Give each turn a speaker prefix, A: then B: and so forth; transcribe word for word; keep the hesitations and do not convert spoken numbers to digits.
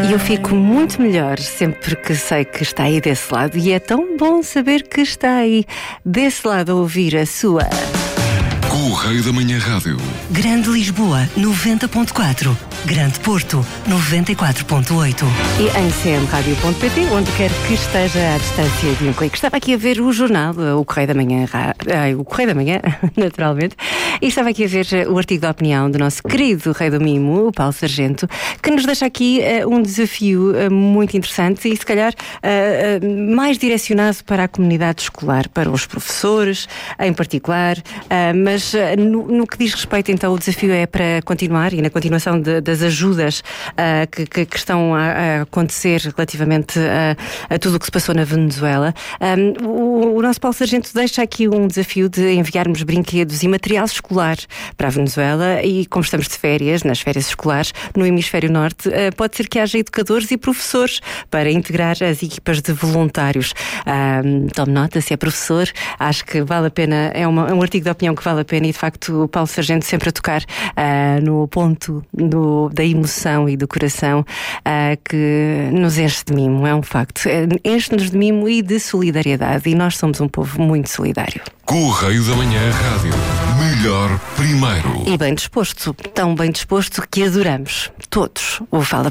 A: E eu fico muito melhor sempre que sei que está aí desse lado. E é tão bom saber que está aí desse lado a ouvir a sua
B: Correio da Manhã Rádio.
C: Grande Lisboa, noventa ponto quatro. Grande Porto, noventa e quatro ponto oito.
A: E em c m rádio ponto p t, onde quer que esteja à distância de um clique. Estava aqui a ver o jornal, o Correio da Manhã, ai, o Correio da Manhã, naturalmente, e estava aqui a ver o artigo de opinião do nosso querido Rei do Mimo, o Paulo Sargento, que nos deixa aqui uh, um desafio uh, muito interessante e, se calhar, uh, uh, mais direcionado para a comunidade escolar, para os professores em particular, uh, mas uh, no, no que diz respeito, então, o desafio é para continuar e na continuação de, das ajudas uh, que, que, que estão a, a acontecer relativamente a, a tudo o que se passou na Venezuela. Um, o, o nosso Paulo Sargento deixa aqui um desafio de enviarmos brinquedos e material escolar para a Venezuela, e como estamos de férias, nas férias escolares, no hemisfério norte, uh, pode ser que haja educadores e professores para integrar as equipas de voluntários. Um, tome nota, se é professor, acho que vale a pena, é, uma, é um artigo de opinião que vale a pena, e de facto o Paulo Sargento sempre a tocar uh, no ponto do da emoção e do coração, uh, que nos enche de mimo, é um facto. Enche-nos de mimo e de solidariedade, e nós somos um povo muito solidário.
B: Correio da Manhã Rádio. Melhor primeiro.
A: E bem disposto, tão bem disposto que adoramos todos o Fala